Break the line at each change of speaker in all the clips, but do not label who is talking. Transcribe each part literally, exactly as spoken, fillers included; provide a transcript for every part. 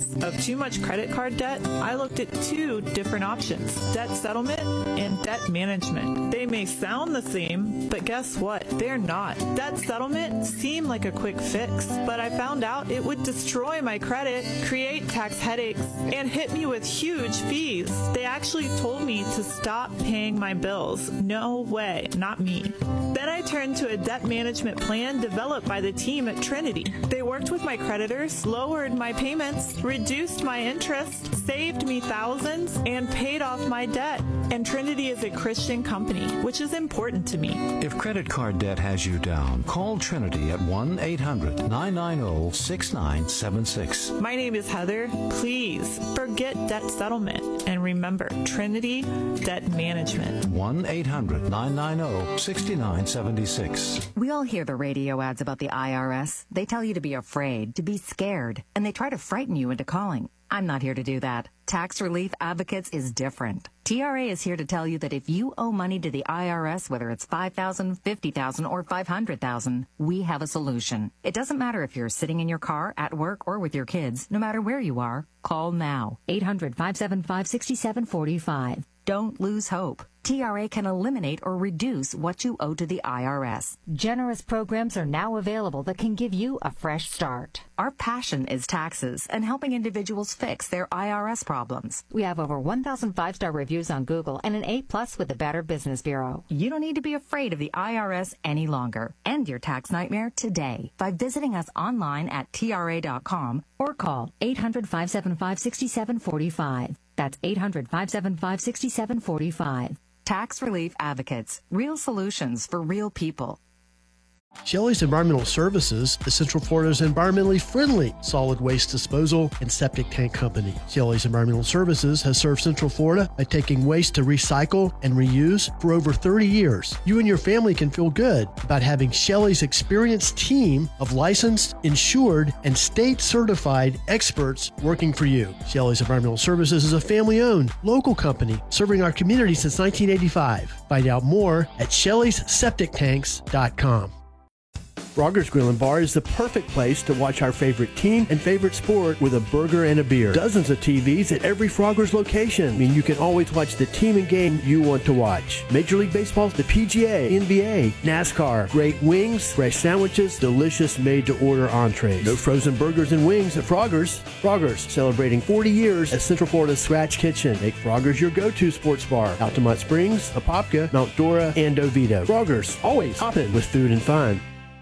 weeks of too much credit card debt, I looked at two different options, debt settlement and debt management. They may sound the same, but guess what? They're not. Debt settlement seemed like a quick fix, but I found out it would destroy my credit, create tax headaches, and hit me with huge fees. They actually told me to stop paying my bills. No way, not me. Then I turned to a debt management plan developed by the team at Trinity. They worked with my creditors, lowered my payments, reduced my interest, saved me thousands, and paid off my debt. And Trinity is a Christian company, which is important to me.
If credit card debt has you down, call Trinity at one eight hundred nine nine zero six nine seven six.
My name is Heather. Please forget debt settlement and remember Trinity Debt Management.
one eight hundred nine nine zero six nine seven six.
We all hear the radio ads about the I R S. They tell you to be afraid, to be scared, and they try to frighten you into calling. I'm not here to do that. Tax Relief Advocates is different. T R A is here to tell you that if you owe money to the I R S, whether it's five thousand dollars, fifty thousand dollars, or five hundred thousand dollars, we have a solution. It doesn't matter if you're sitting in your car, at work, or with your kids. No matter where you are, call now. eight hundred five seven five six seven four five. Don't lose hope. T R A can eliminate or reduce what you owe to the I R S.
Generous programs are now available that can give you a fresh start.
Our passion is taxes and helping individuals fix their I R S problems.
We have over one thousand five-star reviews on Google and an A plus with the Better Business Bureau.
You don't need to be afraid of the I R S any longer. End your tax nightmare today by visiting us online at T R A dot com or call eight hundred five seven five six seven four five. That's eight hundred five seven five six seven four five. Tax Relief Advocates. Real solutions for real people.
Shelley's Environmental Services is Central Florida's environmentally friendly solid waste disposal and septic tank company. Shelley's Environmental Services has served Central Florida by taking waste to recycle and reuse for over thirty years. You and your family can feel good about having Shelley's experienced team of licensed, insured, and state-certified experts working for you. Shelley's Environmental Services is a family-owned, local company serving our community since nineteen eighty-five. Find out more at shelleys septic tanks dot com. Frogger's Grill and Bar is the perfect place to watch our favorite team and favorite sport with a burger and a beer. Dozens of T Vs at every Frogger's location. I mean, you can always watch the team and game you want to watch. Major League Baseball, the P G A, N B A, NASCAR, great wings, fresh sandwiches, delicious made-to-order entrees. No frozen burgers and wings at Frogger's. Frogger's, celebrating forty years as Central Florida's Scratch Kitchen. Make Frogger's your go-to sports bar. Altamont Springs, Apopka, Mount Dora, and Oviedo. Frogger's, always hopping with food and fun.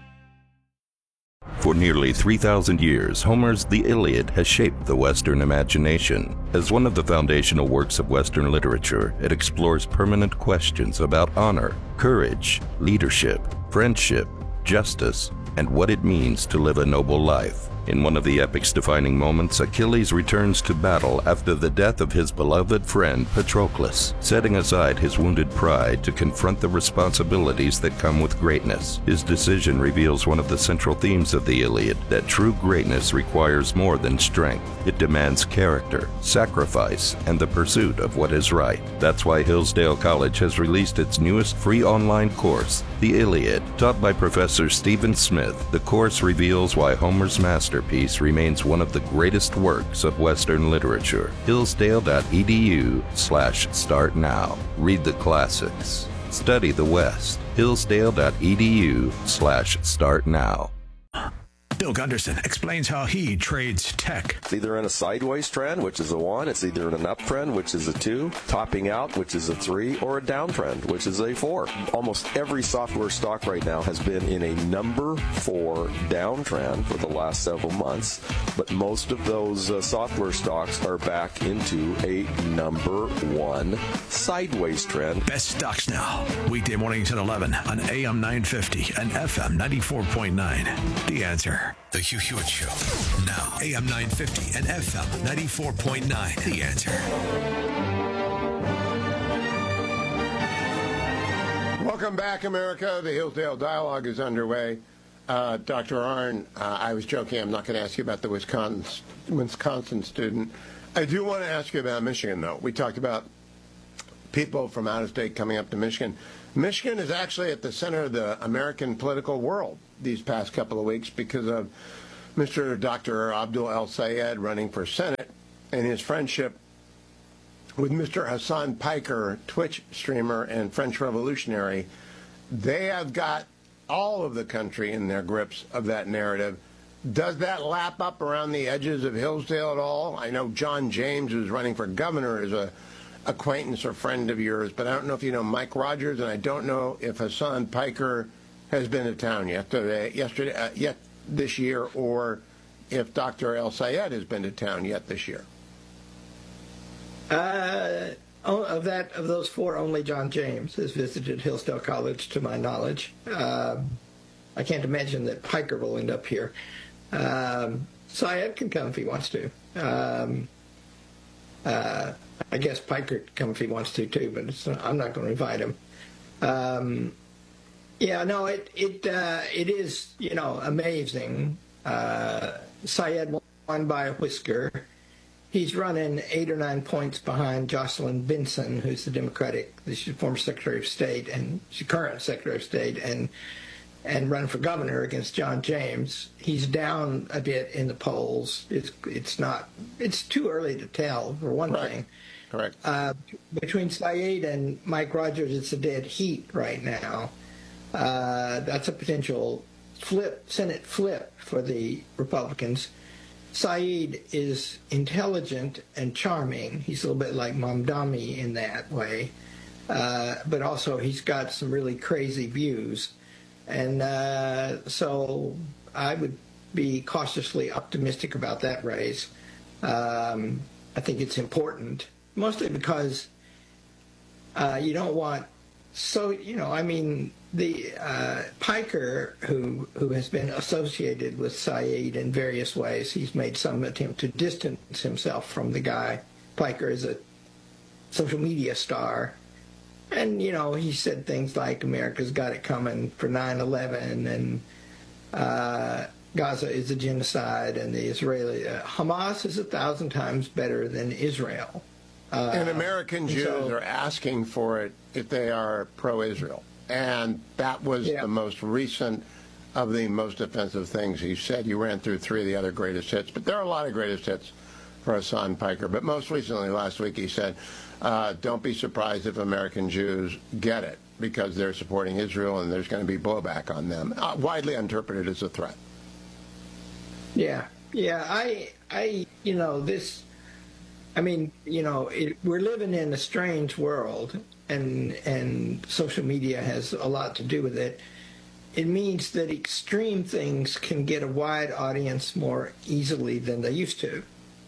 For nearly three thousand years, Homer's The Iliad has shaped the Western imagination. As one of the foundational works of Western literature, it explores permanent questions about honor, courage, leadership, friendship, justice, and what it means to live a noble life. In one of the epic's defining moments, Achilles returns to battle after the death of his beloved friend Patroclus, setting aside his wounded pride to confront the responsibilities that come with greatness. His decision reveals one of the central themes of the Iliad, that true greatness requires more than strength. It demands character, sacrifice, and the pursuit of what is right. That's why Hillsdale College has released its newest free online course, The Iliad. Taught by Professor Stephen Smith, the course reveals why Homer's master Masterpiece remains one of the greatest works of Western literature. Hillsdale.edu slash start now. Read the classics. Study the West. Hillsdale.edu slash start now.
Bill Gunderson explains how he trades tech.
It's either in a sideways trend, which is a one. It's either in an uptrend, which is a two. Topping out, which is a three. Or a downtrend, which is a four. Almost every software stock right now has been in a number four downtrend for the last several months. But most of those uh, software stocks are back into a number one sideways trend.
Best stocks now. Weekday mornings at eleven on A M nine fifty and F M ninety-four point nine. The Answer. The Hugh Hewitt Show. Now, A M nine fifty and F M ninety-four point nine. The Answer.
Welcome back, America. The Hillsdale Dialogue is underway. Uh, Doctor Arnn, uh, I was joking. I'm not going to ask you about the Wisconsin, Wisconsin student. I do want to ask you about Michigan, though. We talked about people from out of state coming up to Michigan. Michigan is actually at the center of the American political world these past couple of weeks because of Mister Doctor Abdul El Sayed running for Senate and his friendship with Mister Hassan Piker, Twitch streamer and French revolutionary, they have got all of the country in their grips of that narrative. Does that lap up around the edges of Hillsdale at all? I know John James, who's running for governor, is a acquaintance or friend of yours, but I don't know if you know Mike Rogers, and I don't know if Hassan Piker has been to town yesterday, yesterday, uh, yet this year, or if Doctor El Sayed has been to town yet this year.
Uh, of that, of those four, only John James has visited Hillsdale College, to my knowledge. Uh, I can't imagine that Piker will end up here. Um, Syed can come if he wants to. Um, uh, I guess Piker can come if he wants to too, but it's not, I'm not going to invite him. Um, yeah, no, it it uh, it is you know amazing. Uh, Syed won by a whisker. He's running eight or nine points behind Jocelyn Benson, who's the Democratic, she's former Secretary of State and she's current Secretary of State, and and running for governor against John James. He's down a bit in the polls. It's it's not it's too early to tell, for one
Correct.
thing.
Correct.
Uh, between Syed and Mike Rogers, it's a dead heat right now. Uh, that's a potential flip, Senate flip for the Republicans. Syed is intelligent and charming. He's a little bit like Mamdani in that way. Uh, but also he's got some really crazy views. And uh, so I would be cautiously optimistic about that race. Um, I think it's important, mostly because uh, you don't want, so, you know, I mean, the uh, Piker, who who has been associated with Syed in various ways, he's made some attempt to distance himself from the guy. Piker is a social media star. And, you know, he said things like America's got it coming for nine eleven, and uh, Gaza is a genocide, and the Israeli uh, Hamas is a thousand times better than Israel. Uh,
and American Jews
so,
are asking for it if they are pro-Israel. And that was
yeah.
the most recent of the most offensive things he said. You ran through three of the other greatest hits, but there are a lot of greatest hits for Hassan Piker. But most recently, last week, he said, uh, don't be surprised if American Jews get it, because they're supporting Israel and there's going to be blowback on them. Uh, widely interpreted as a threat.
Yeah, yeah, I, I, you know, this, I mean, you know, it, we're living in a strange world, and and social media has a lot to do with it. It means that extreme things can get a wide audience more easily than they used to.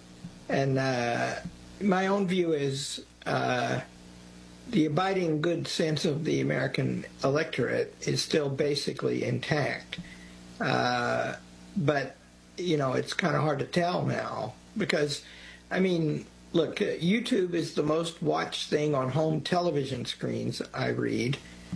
And uh, my own view is uh, the abiding good sense of the American electorate is still basically intact. Uh, but, you know, it's kind of hard to tell now because, I mean, look, YouTube is the most watched thing on home television screens, I read,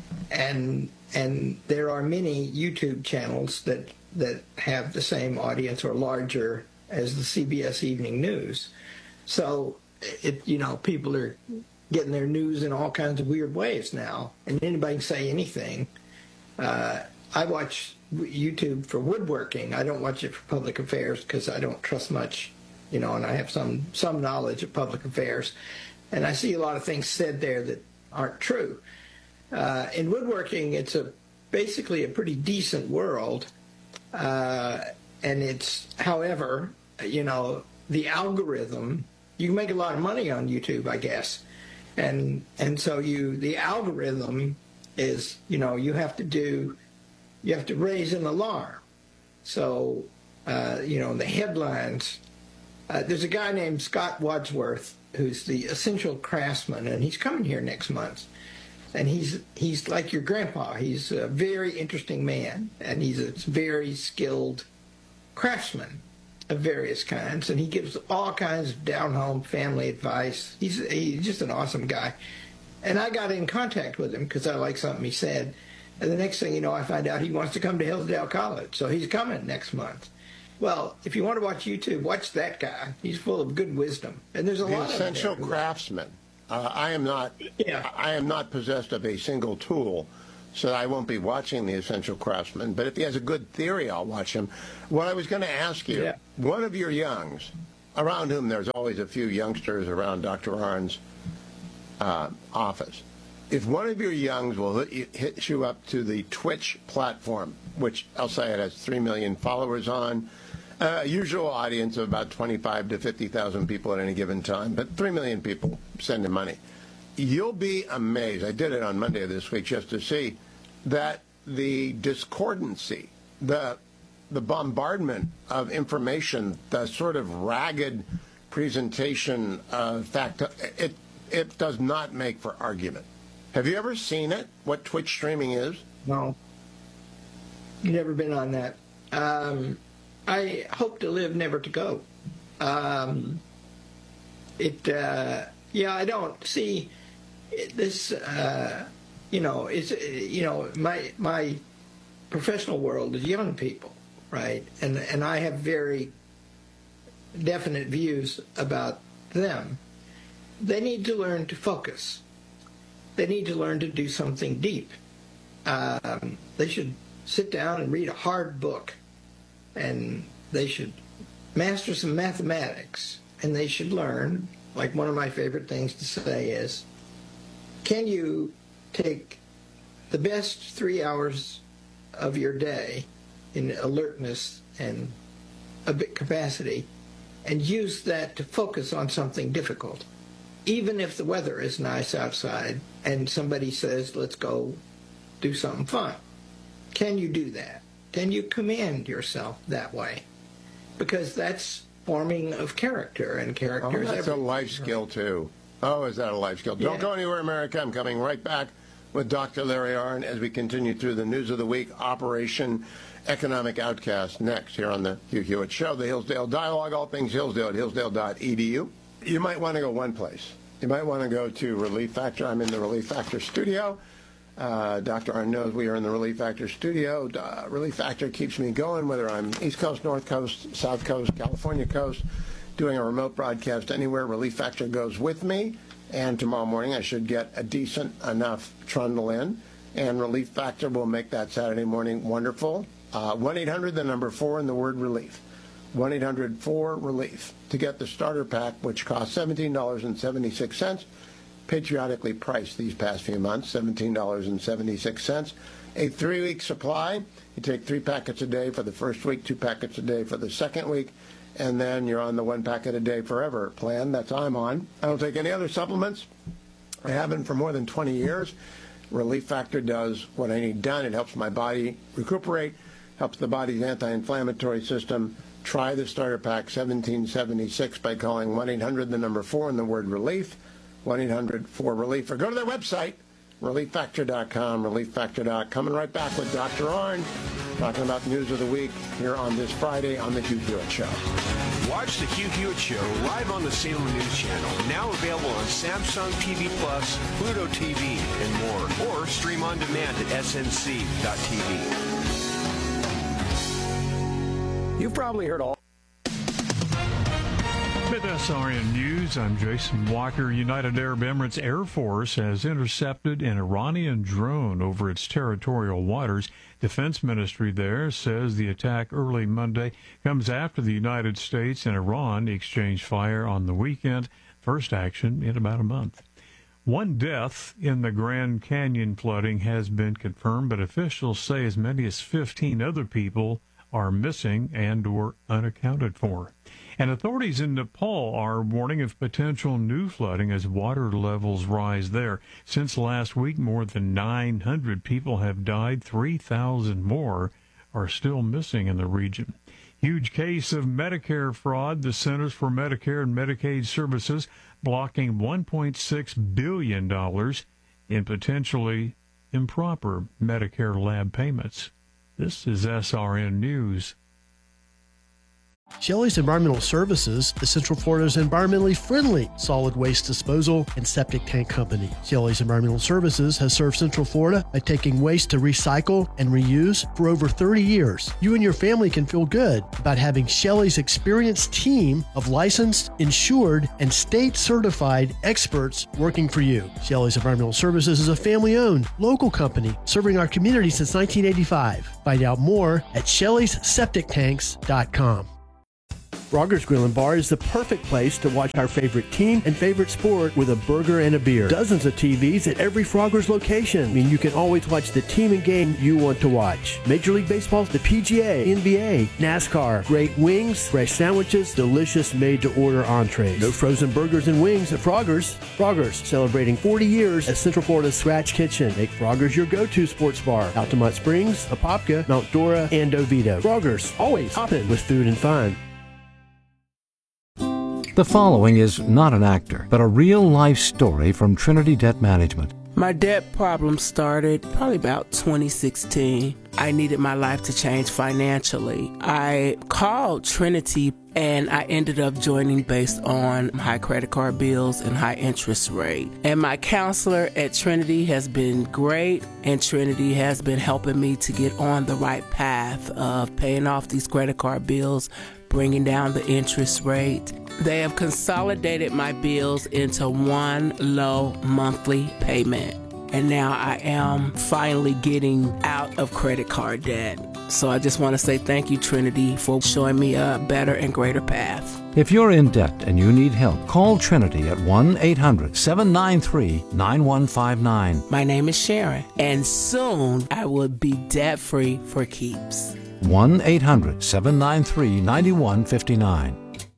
and and there are many YouTube channels that that have the same audience or larger as the C B S Evening News. So, it you know, people are getting their news in all kinds of weird ways now, and anybody can say anything. Uh, I watch YouTube for woodworking. I don't watch it for public affairs because I don't trust much. You know, and I have some, some knowledge of public affairs. And I see a lot of things said there that aren't true. Uh, in woodworking, it's a basically a pretty decent world. Uh, and it's, however, you know, the algorithm, you can make a lot of money on YouTube, I guess. And and so you, the algorithm is, you know, you have to do, you have to raise an alarm. So, uh, you know, the headlines, Uh, there's a guy named Scott Wadsworth who's the Essential Craftsman, and he's coming here next month. And he's he's like your grandpa. He's a very interesting man, and he's a very skilled craftsman of various kinds. And he gives all kinds of down-home family advice. He's, he's just an awesome guy. And I got in contact with him because I liked something he said. And the next thing you know, I find out he wants to come to Hillsdale College. So he's coming next month. Well, if you want to watch YouTube, watch that guy. He's full of good wisdom, and there's a
the
lot of
essential
them
craftsman. Uh, I am not.
Yeah.
I am not possessed of a single tool, so I won't be watching the Essential Craftsman. But if he has a good theory, I'll watch him. What I was going to ask you,
Yeah.
one of your youngs around whom there's always a few youngsters around Doctor Arndt's uh, office. If one of your youngs will hit you, hit you up to the Twitch platform, which I'll say it has three million followers on, uh, usual audience of about twenty-five to fifty thousand people at any given time, but three million people sending money. You'll be amazed. I did it on Monday of this week just to see that the discordancy, the the bombardment of information, the sort of ragged presentation of fact, it it does not make for argument. Have you ever seen it, what Twitch streaming is?
No. Never been on that. Um, I hope to live, never to go. Um, it, uh, yeah, I don't see this, uh, you know, it's, you know, my, my professional world is young people, right? And, and I have very definite views about them. They need to learn to focus. They need to learn to do something deep. Um, they should sit down and read a hard book, and they should master some mathematics, and they should learn, like one of my favorite things to say is, can you take the best three hours of your day in alertness and a bit capacity and use that to focus on something difficult? Even if the weather is nice outside and somebody says, let's go do something fun. Can you do that? Can you command yourself that way? Because that's forming of character, and character
oh,
is
that's
everything.
a life skill, too. Oh, is that a life skill? Yeah. Don't go anywhere, America. I'm coming right back with Doctor Larry Arndt as we continue through the news of the week, Operation Economic Outcast, next here on the Hugh Hewitt Show, the Hillsdale Dialogue, all things Hillsdale at hillsdale dot e d u. You might want to go one place. You might want to go to Relief Factor. I'm in the Relief Factor studio. Uh, Doctor Arndt knows we are in the Relief Factor studio. Uh, Relief Factor keeps me going, whether I'm East Coast, North Coast, South Coast, California Coast, doing a remote broadcast anywhere. Relief Factor goes with me. And tomorrow morning I should get a decent enough trundle in. And Relief Factor will make that Saturday morning wonderful. Uh, one eight hundred, the number four, and the word relief. one eight hundred four relief to get the starter pack, which costs seventeen dollars and seventy-six cents, patriotically priced these past few months, seventeen dollars and seventy-six cents. A three-week supply. You take three packets a day for the first week, two packets a day for the second week, and then you're on the one packet a day forever plan. That's I'm on. I don't take any other supplements. I haven't for more than twenty years. Relief Factor does what I need done. It helps my body recuperate, helps the body's anti-inflammatory system. Try the starter pack, seventeen seventy-six, by calling one eight hundred, the number four, and the word relief, one eight hundred four relief, or go to their website, relief factor dot com, relief factor dot com. Coming right back with Doctor Arndt, talking about the news of the week here on this Friday on the Hugh Hewitt Show.
Watch the Hugh Hewitt Show live on the Salem News Channel, now available on Samsung T V Plus, Pluto T V, and more, or stream on demand at S N C dot T V.
You've probably heard all.
With S R N News, I'm Jason Walker. United Arab Emirates Air Force has intercepted an Iranian drone over its territorial waters. Defense Ministry there says the attack early Monday comes after the United States and Iran exchanged fire on the weekend. First action in about a month. One death in the Grand Canyon flooding has been confirmed, but officials say as many as fifteen other people are missing and or unaccounted for. And authorities in Nepal are warning of potential new flooding as water levels rise there. Since last week, more than nine hundred people have died. three thousand more are still missing in the region. Huge case of Medicare fraud. The Centers for Medicare and Medicaid Services blocking one point six billion dollars in potentially improper Medicare lab payments. This is S R N News.
Shelley's Environmental Services is Central Florida's environmentally friendly solid waste disposal and septic tank company. Shelley's Environmental Services has served Central Florida by taking waste to recycle and reuse for over thirty years. You and your family can feel good about having Shelley's experienced team of licensed, insured, and state-certified experts working for you. Shelley's Environmental Services is a family-owned, local company serving our community since nineteen eighty-five. Find out more at shelleys septic tanks dot com. Frogger's Grill and Bar is the perfect place to watch our favorite team and favorite sport with a burger and a beer. Dozens of T Vs at every Frogger's location. I mean, you can always watch the team and game you want to watch. Major League Baseball, the P G A, N B A, NASCAR, great wings, fresh sandwiches, delicious made-to-order entrees. No frozen burgers and wings at Frogger's. Frogger's, celebrating forty years as Central Florida's Scratch Kitchen. Make Frogger's your go-to sports bar. Altamont Springs, Apopka, Mount Dora, and Oviedo. Frogger's, always hopping with food and fun.
The following is not an actor, but a real-life story from Trinity Debt Management.
My debt problem started probably about twenty sixteen. I needed my life to change financially. I called Trinity and I ended up joining based on high credit card bills and high interest rate. And my counselor at Trinity has been great, and Trinity has been helping me to get on the right path of paying off these credit card bills, bringing down the interest rate. They have consolidated my bills into one low monthly payment. And now I am finally getting out of credit card debt. So I just want to say thank you, Trinity, for showing me a better and greater path.
If you're in debt and you need help, call Trinity at one eight hundred seven nine three nine one five nine.
My name is Sharon, and soon I will be debt-free for keeps.
one eight hundred seven nine three nine one five nine.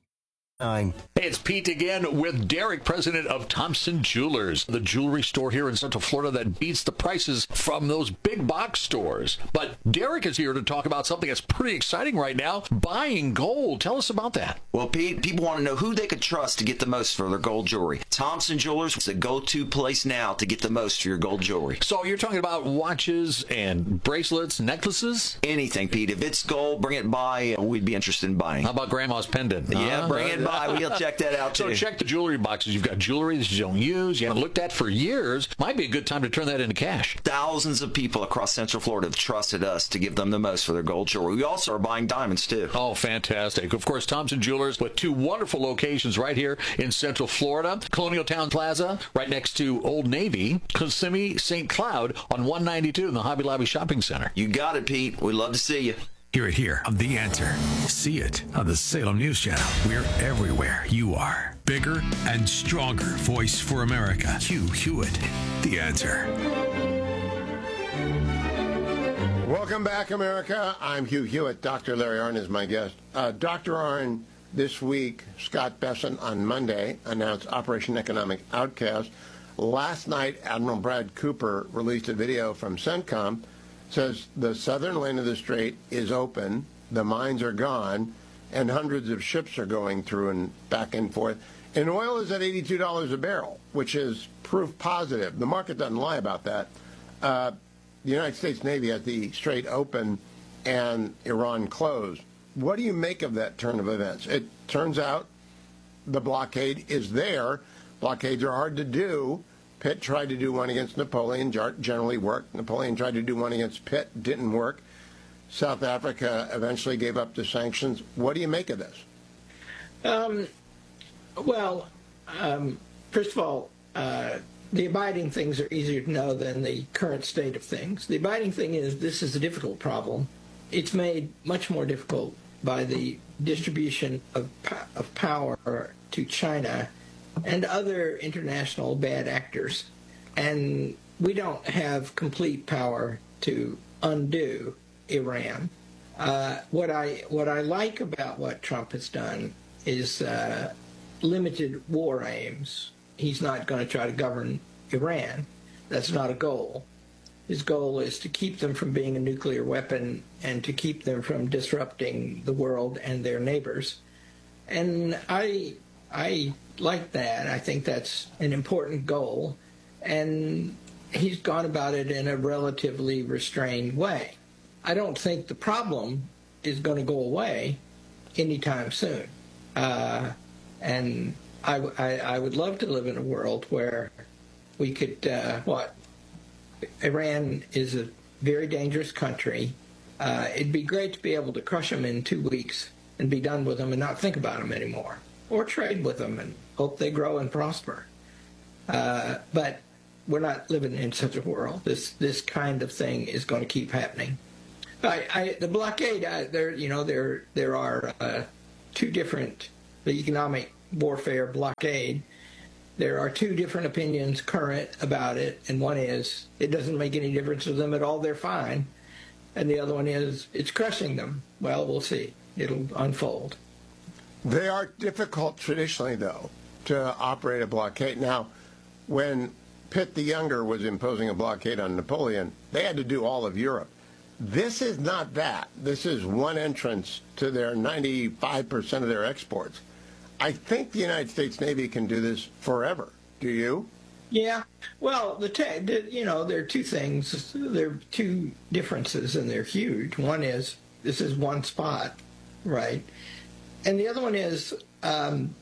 Hey, it's Pete again with Derek, president of Thompson Jewelers, the jewelry store here in Central Florida that beats the prices from those big box stores. But Derek is here to talk about something that's pretty exciting right now, buying gold. Tell us about that.
Well, Pete, people want to know who they could trust to get the most for their gold jewelry. Thompson Jewelers is the go-to place now to get the most for your gold jewelry.
So you're talking about watches and bracelets, necklaces?
Anything, Pete. If it's gold, bring it by. We'd be interested in buying.
How about grandma's pendant?
Yeah,
uh,
bring it by. We'll check that out, too.
So check the jewelry boxes. You've got jewelry that you don't use. You haven't looked at for years. Might be a good time to turn that into cash.
Thousands of people across Central Florida have trusted us to give them the most for their gold jewelry. We also are buying diamonds, too.
Oh, fantastic. Of course, Thompson Jewelers with two wonderful locations right here in Central Florida. Colonial Town Plaza, right next to Old Navy. Kissimmee, Saint Cloud on one ninety-two in the Hobby Lobby Shopping Center.
You got it, Pete. We'd love to see you.
Hear it here on The Answer. See it on the Salem News Channel. We're everywhere you are. Bigger and stronger voice for America. Hugh Hewitt, The Answer.
Welcome back, America. I'm Hugh Hewitt. Doctor Larry Arnn is my guest. Uh, Doctor Arnn, this week, Scott Bessent on Monday announced Operation Economic Outcast. Last night, Admiral Brad Cooper released a video from CENTCOM. Says the southern lane of the strait is open, the mines are gone, and hundreds of ships are going through and back and forth. And oil is at eighty-two dollars a barrel, which is proof positive. The market doesn't lie about that. Uh, the United States Navy has the strait open and Iran closed. What do you make of that turn of events? It turns out the blockade is there. Blockades are hard to do. Pitt tried to do one against Napoleon, generally worked. Napoleon tried to do one against Pitt, didn't work. South Africa eventually gave up the sanctions. What do you make of this?
Um, well, um, first of all, uh, the abiding things are easier to know than the current state of things. The abiding thing is this is a difficult problem. It's made much more difficult by the distribution of, of power to China and other international bad actors. And we don't have complete power to undo Iran. Uh, what I what I like about what Trump has done is uh, limited war aims. He's not going to try to govern Iran. That's not a goal. His goal is to keep them from being a nuclear weapon and to keep them from disrupting the world and their neighbors. And I I like that. I think that's an important goal. And he's gone about it in a relatively restrained way. I don't think the problem is going to go away anytime soon. Uh, and I, I, I would love to live in a world where we could, uh, what? Iran is a very dangerous country. Uh, it'd be great to be able to crush them in two weeks and be done with them and not think about them anymore, or trade with them and hope they grow and prosper. Uh, but we're not living in such a world. This this kind of thing is going to keep happening. I, I, the blockade, I, there you know there there are uh, two different, the economic warfare blockade, there are two different opinions current about it, and one is it doesn't make any difference to them at all, they're fine, and the other one is it's crushing them. Well, we'll see. It'll unfold.
They are difficult traditionally, though, to operate a blockade. Now, when Pitt the Younger was imposing a blockade on Napoleon, they had to do all of Europe. This is not that. This is one entrance to their ninety-five percent of their exports. I think the United States Navy can do this forever. Do you?
Yeah. Well, the, te- the you know, there are two things. There are two differences, and they're huge. One is this is one spot, right? And the other one is um,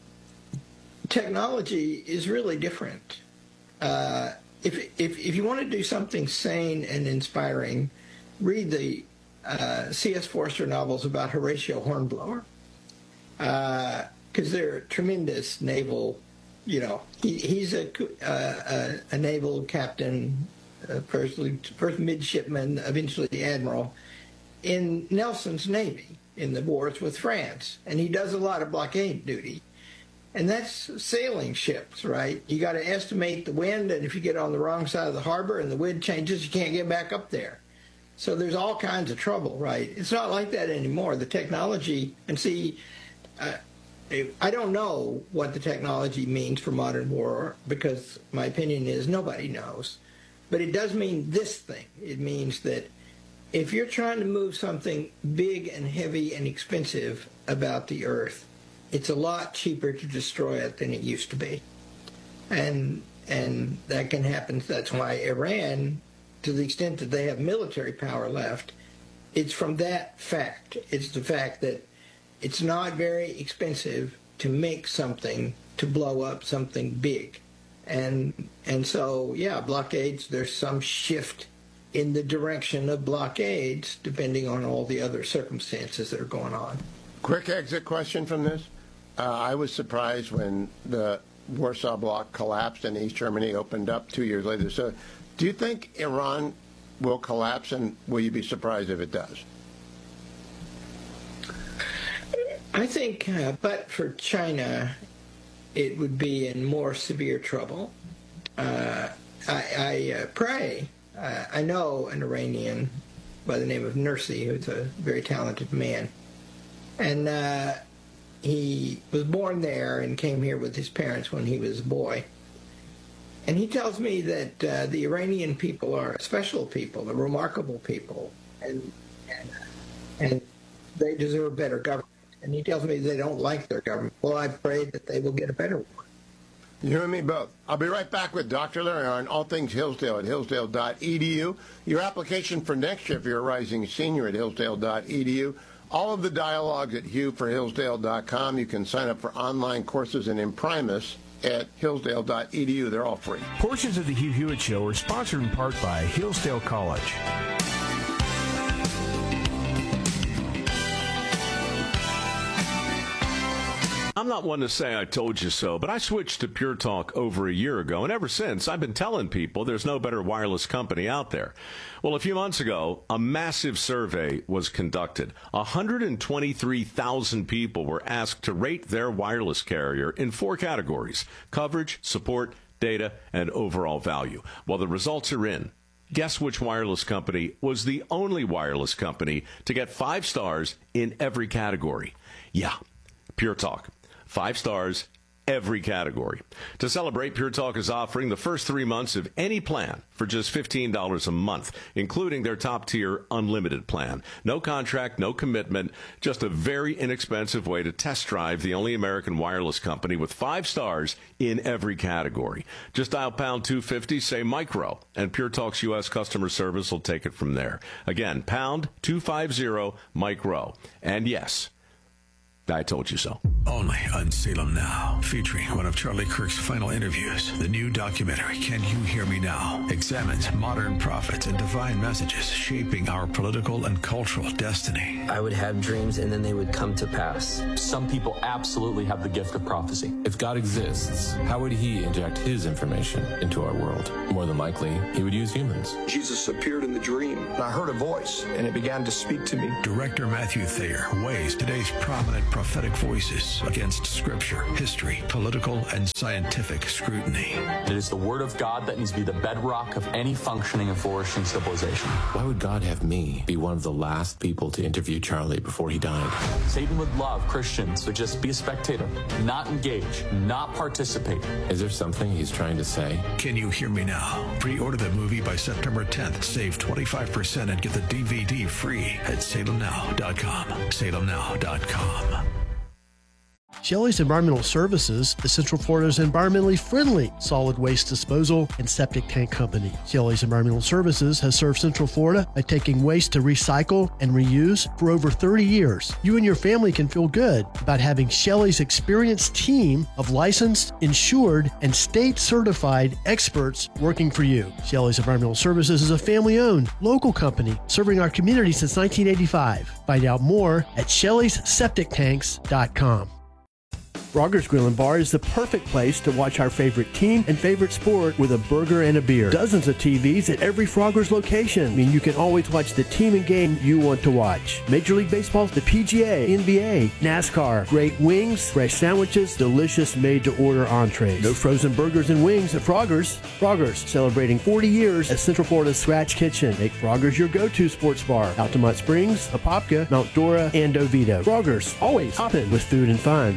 technology is really different. Uh, if, if, if you want to do something sane and inspiring, read the uh, C S Forster novels about Horatio Hornblower, because uh, they're tremendous naval, you know, he, he's a, uh, a, a naval captain, uh, first, first midshipman, eventually the admiral, in Nelson's Navy in the wars with France. And he does a lot of blockade duty. And that's sailing ships, right? You got to estimate the wind, and if you get on the wrong side of the harbor and the wind changes, you can't get back up there. So there's all kinds of trouble, right? It's not like that anymore. The technology, and see, uh, I don't know what the technology means for modern war, because my opinion is nobody knows. But it does mean this thing. It means that if you're trying to move something big and heavy and expensive about the earth, it's a lot cheaper to destroy it than it used to be. And and that can happen. That's why Iran, to the extent that they have military power left, it's from that fact. It's the fact that it's not very expensive to make something, to blow up something big. And and so, yeah, blockades, there's some shift in the direction of blockades, depending on all the other circumstances that are going on.
Quick exit question from this. Uh, I was surprised when the Warsaw Bloc collapsed and East Germany opened up two years later. So do you think Iran will collapse, and will you be surprised if it does?
I think, uh, but for China, it would be in more severe trouble. Uh, I, I uh, pray. Uh, I know an Iranian by the name of Nursi, who's a very talented man. And uh, he was born there and came here with his parents when he was a boy. And he tells me that uh, the Iranian people are a special people, a remarkable people, and, and, and they deserve better government. And he tells me they don't like their government. Well, I pray that they will get a better one.
You and me both. I'll be right back with Doctor Larry on all things Hillsdale at hillsdale dot e d u. Your application for next year if you're a rising senior at hillsdale dot e d u. All of the dialogues at hugh for hillsdale dot com. You can sign up for online courses and Imprimis at hillsdale dot e d u. They're all free.
Portions of the Hugh Hewitt Show are sponsored in part by Hillsdale College.
I'm not one to say I told you so, but I switched to Pure Talk over a year ago, and ever since, I've been telling people there's no better wireless company out there. Well, a few months ago, a massive survey was conducted. one hundred twenty-three thousand people were asked to rate their wireless carrier in four categories: coverage, support, data, and overall value. Well, the results are in. Guess which wireless company was the only wireless company to get five stars in every category? Yeah, Pure Talk. Five stars, every category. To celebrate, Pure Talk is offering the first three months of any plan for just fifteen dollars a month, including their top-tier unlimited plan. No contract, no commitment, just a very inexpensive way to test drive the only American wireless company with five stars in every category. Just dial pound two fifty, say micro, and Pure Talk's U S customer service will take it from there. Again, pound two fifty, micro. And yes, I told you so.
Only on Salem Now, featuring one of Charlie Kirk's final interviews. The new documentary, Can You Hear Me Now?, examines modern prophets and divine messages shaping our political and cultural destiny.
I would have dreams and then they would come to pass.
Some people absolutely have the gift of prophecy. If God exists, how would he inject his information into our world? More than likely, he would use humans.
Jesus appeared in the dream, and I heard a voice, and it began to speak to me.
Director Matthew Thayer weighs today's prominent prophetic voices against scripture, history, political, and scientific scrutiny.
It is the Word of God that needs to be the bedrock of any functioning and flourishing civilization.
Why would God have me be one of the last people to interview Charlie before he died?
Satan would love Christians to just be a spectator, not engage, not participate.
Is there something he's trying to say?
Can you hear me now? Pre-order the movie by September tenth. Save twenty-five percent and get the D V D free at salem now dot com. salem now dot com.
Shelley's Environmental Services is Central Florida's environmentally friendly solid waste disposal and septic tank company. Shelley's Environmental Services has served Central Florida by taking waste to recycle and reuse for over thirty years. You and your family can feel good about having Shelley's experienced team of licensed, insured, and state-certified experts working for you. Shelley's Environmental Services is a family-owned, local company serving our community since nineteen eighty-five. Find out more at shelleys septic tanks dot com. Frogger's Grill and Bar is the perfect place to watch our favorite team and favorite sport with a burger and a beer. Dozens of T Vs at every Frogger's location mean you can always watch the team and game you want to watch. Major League Baseball, the P G A, N B A, NASCAR, great wings, fresh sandwiches, delicious made-to-order entrees. No frozen burgers and wings at Frogger's. Frogger's, celebrating forty years as Central Florida's Scratch Kitchen. Make Frogger's your go-to sports bar. Altamont Springs, Apopka, Mount Dora, and Oviedo. Frogger's, always hopping with food and fun.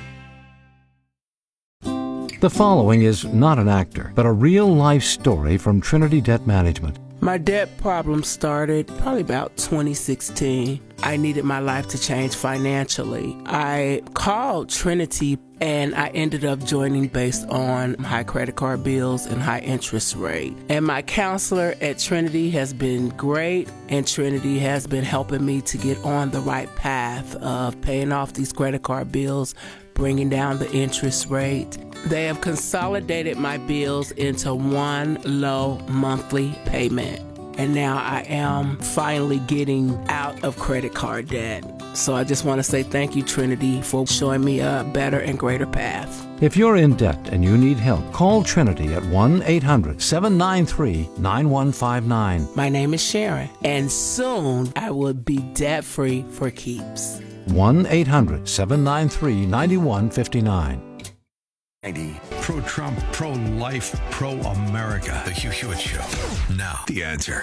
The following is not an actor, but a real-life story from Trinity Debt Management.
My debt problem started probably about twenty sixteen. I needed my life to change financially. I called Trinity and I ended up joining based on high credit card bills and high interest rate. And my counselor at Trinity has been great, and Trinity has been helping me to get on the right path of paying off these credit card bills, bringing down the interest rate. They have consolidated my bills into one low monthly payment. And now I am finally getting out of credit card debt. So I just want to say thank you, Trinity, for showing me a better and greater path.
If you're in debt and you need help, call Trinity at one eight hundred seven nine three nine one five nine.
My name is Sharon, and soon I will be debt-free for keeps.
one eight hundred seven nine three nine one five nine.
Pro-Trump, pro-life, pro-America. The Hugh Hewitt Show. Now, The Answer.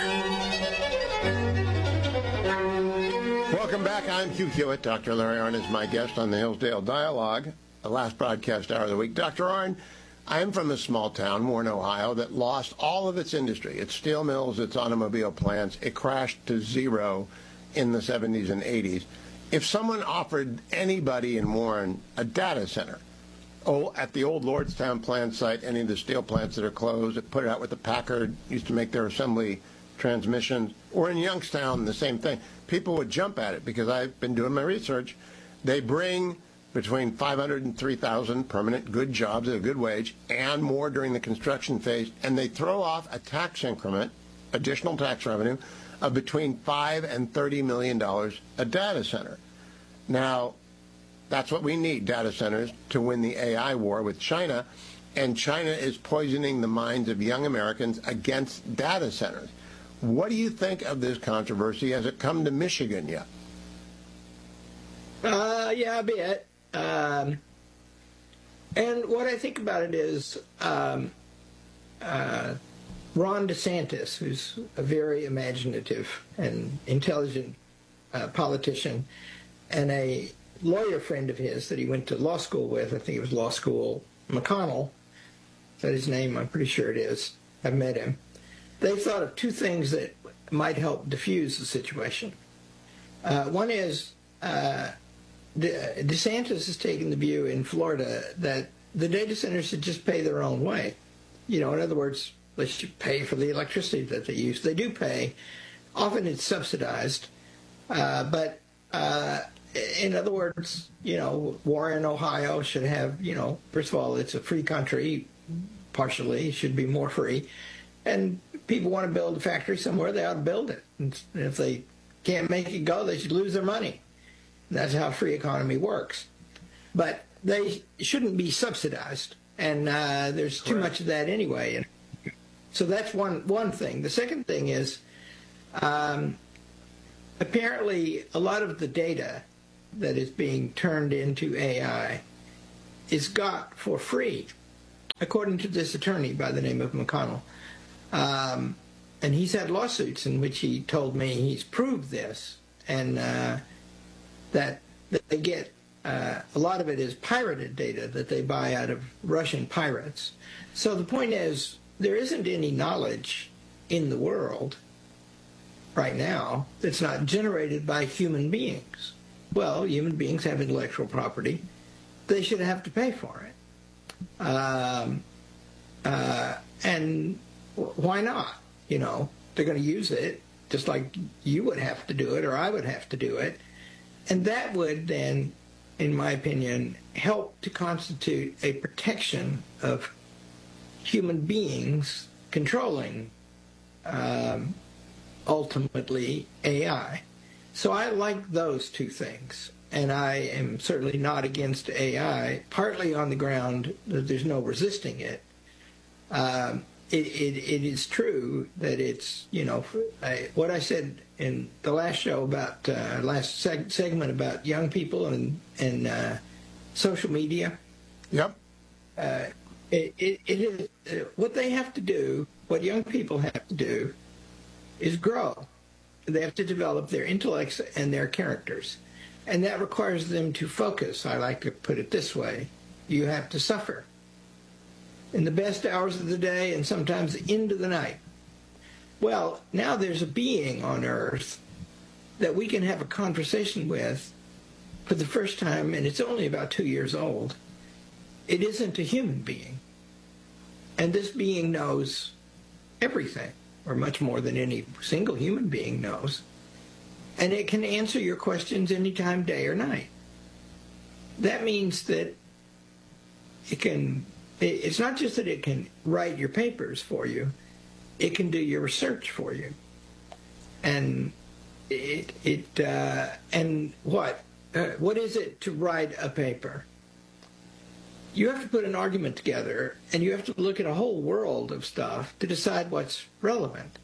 Welcome back. I'm Hugh Hewitt. Doctor Larry Arnn is my guest on the Hillsdale Dialogue, the last broadcast hour of the week. Doctor Arnn, I'm from a small town, Warren, Ohio, that lost all of its industry, its steel mills, its automobile plants. It crashed to zero in the seventies and eighties. If someone offered anybody in Warren a data center, oh, at the old Lordstown plant site, any of the steel plants that are closed, that put it out with the Packard, used to make their assembly transmissions, or in Youngstown, the same thing. People would jump at it because I've been doing my research. They bring between five hundred and three thousand permanent good jobs at a good wage and more during the construction phase, and they throw off a tax increment, additional tax revenue, of between five and thirty million dollars a data center. Now, that's what we need, data centers, to win the A I war with China. And China is poisoning the minds of young Americans against data centers. What do you think of this controversy? Has it come to Michigan yet?
Uh, yeah, a bit. Um, and what I think about it is um, uh, Ron DeSantis, who's a very imaginative and intelligent uh, politician, and a lawyer friend of his that he went to law school with, I think it was law school, McConnell, is that his name? I'm pretty sure it is. I've met him. They thought of two things that might help diffuse the situation. Uh, one is uh, De- DeSantis has taken the view in Florida that the data centers should just pay their own way. You know, in other words, they should pay for the electricity that they use. They do pay. Often it's subsidized, uh, but uh, in other words, you know, Warren, Ohio should have, you know, first of all, it's a free country, partially, it should be more free. And people want to build a factory somewhere, they ought to build it. And if they can't make it go, they should lose their money. And that's how free economy works. But they shouldn't be subsidized. And uh, there's too much of that anyway. And so that's one, one thing. The second thing is, um, apparently a lot of the data that is being turned into A I is got for free, according to this attorney by the name of McConnell. Um, and he's had lawsuits in which he told me he's proved this, and uh, that, that they get uh, a lot of it is pirated data that they buy out of Russian pirates. So the point is, there isn't any knowledge in the world right now that's not generated by human beings. Well, human beings have intellectual property. They should have to pay for it. Um, uh, and why not? You know, they're going to use it just like you would have to do it or I would have to do it. And that would then, in my opinion, help to constitute a protection of human beings controlling um, ultimately A I. So I like those two things, and I am certainly not against A I, partly on the ground that there's no resisting it. Um, it, it, it is true that it's, you know, I, what I said in the last show about, uh, last seg- segment about young people and, and uh, social media.
Yep.
Uh, it, it, it is, uh, what they have to do, what young people have to do, is grow. They have to develop their intellects and their characters. And that requires them to focus. I like to put it this way. You have to suffer in the best hours of the day and sometimes into the night. Well, now there's a being on Earth that we can have a conversation with for the first time, and it's only about two years old. It isn't a human being. And this being knows everything, or much more than any single human being knows. And it can answer your questions anytime, day or night. That means that it can, it's not just that it can write your papers for you, it can do your research for you. And it, it uh, and what? Uh, what is it to write a paper? You have to put an argument together, and you have to look at a whole world of stuff to decide what's relevant.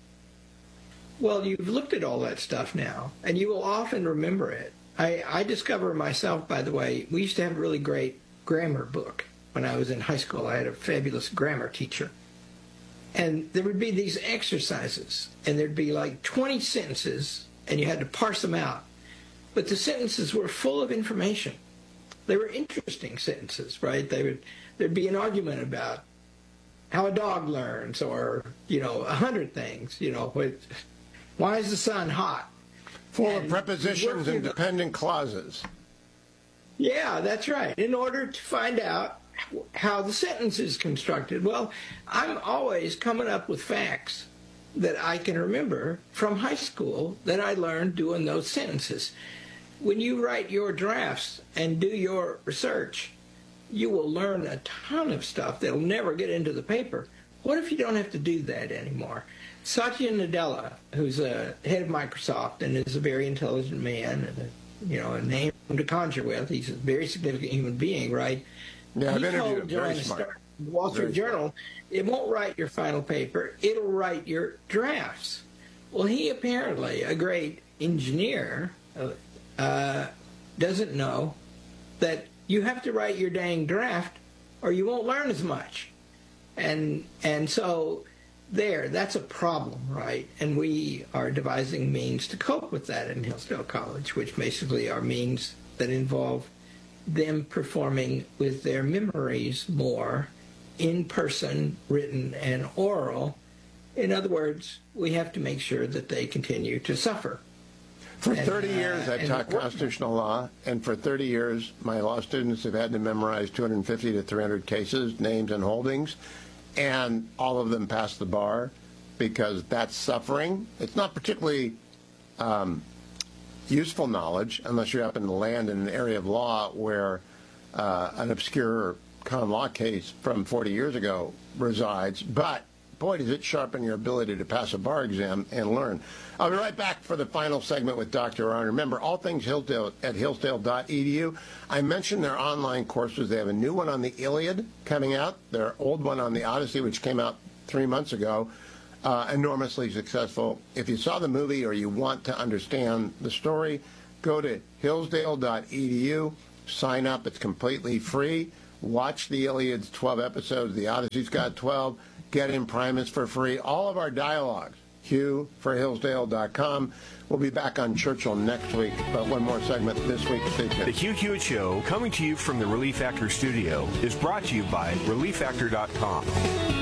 Well, you've looked at all that stuff now, and you will often remember it. I, I discover myself, by the way, we used to have a really great grammar book when I was in high school. I had a fabulous grammar teacher. And there would be these exercises, and there'd be like twenty sentences, and you had to parse them out. But the sentences were full of information. They were interesting sentences, right? They would, there'd be an argument about how a dog learns, or, you know, a hundred things, you know, with, why is the sun hot?
Full and of prepositions and dependent clauses.
Yeah, that's right. In order to find out how the sentence is constructed. Well, I'm always coming up with facts that I can remember from high school that I learned doing those sentences. When you write your drafts and do your research, you will learn a ton of stuff that'll never get into the paper. What if you don't have to do that anymore? Satya Nadella, who's a head of Microsoft and is a very intelligent man and a, you know, a name to conjure with, he's a very significant human being, right?
Yeah, I've
he
interviewed
told
him. Very
Joanna
smart.
Stark, Wall Street
Very
Journal, it won't write your final paper, it'll write your drafts. Well, he apparently, a great engineer, uh, uh, doesn't know that you have to write your dang draft or you won't learn as much. And and so there, that's a problem, right? And we are devising means to cope with that in Hillsdale College, which basically are means that involve them performing with their memories more in person, written, and oral. In other words, we have to make sure that they continue to suffer.
For
And,
thirty
uh,
years, I've
and
taught
work-
constitutional law, and for thirty years, my law students have had to memorize two hundred fifty to three hundred cases, names, and holdings, and all of them pass the bar because that's suffering. It's not particularly um, useful knowledge unless you happen to land in an area of law where uh, an obscure common law case from forty years ago resides, but boy, does it sharpen your ability to pass a bar exam and learn. I'll be right back for the final segment with Doctor Arnn. Remember, all things Hillsdale at hillsdale dot e d u. I mentioned their online courses. They have a new one on the Iliad coming out, their old one on the Odyssey, which came out three months ago, uh, enormously successful. If you saw the movie or you want to understand the story, Go to hillsdale dot e d u, sign up. It's completely free. Watch the Iliad's twelve episodes. The Odyssey's got twelve. Get Imprimis for free. All of our dialogues. Hugh for hillsdale dot com. We'll be back on Churchill next week, but one more segment this week. Stay tuned.
The Hugh Hewitt Show, coming to you from the Relief Factor studio, is brought to you by relief factor dot com.